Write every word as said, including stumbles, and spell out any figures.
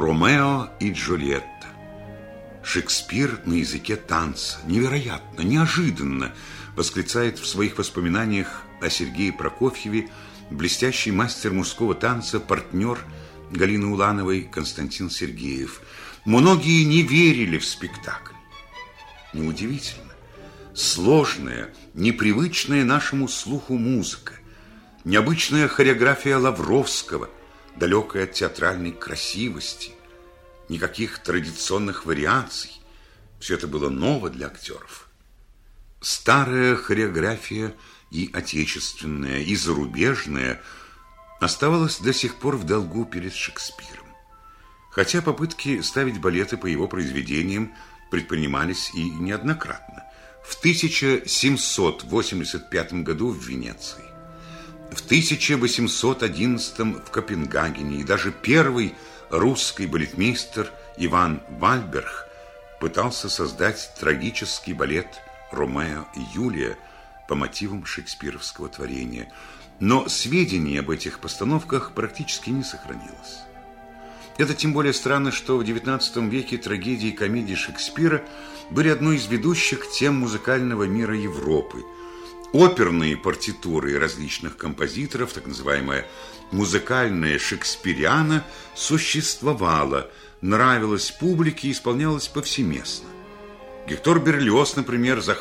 Ромео и Джульетта. Шекспир на языке танца. Невероятно, неожиданно, восклицает в своих воспоминаниях о Сергее Прокофьеве блестящий мастер мужского танца, партнер Галины Улановой Константин Сергеев. Многие не верили в спектакль. Неудивительно. Сложная, непривычная нашему слуху музыка, необычная хореография Лавровского, далекая от театральной красивости, никаких традиционных вариаций. Все это было ново для актеров. Старая хореография и отечественная, и зарубежная оставалась до сих пор в долгу перед Шекспиром. Хотя попытки ставить балеты по его произведениям предпринимались и неоднократно. В тысяча семьсот восемьдесят пятом году в Венеции, в тысяча восемьсот одиннадцатом в Копенгагене, и даже первый русский балетмейстер Иван Вальберг пытался создать трагический балет «Ромео и Юлия» по мотивам шекспировского творения. Но сведений об этих постановках практически не сохранилось. Это тем более странно, что в девятнадцатом веке трагедии и комедии Шекспира были одной из ведущих тем музыкального мира Европы. Оперные партитуры различных композиторов, так называемая музыкальная шекспириана, существовала, нравилась публике и исполнялась повсеместно. Гектор Берлиоз, например, захватывал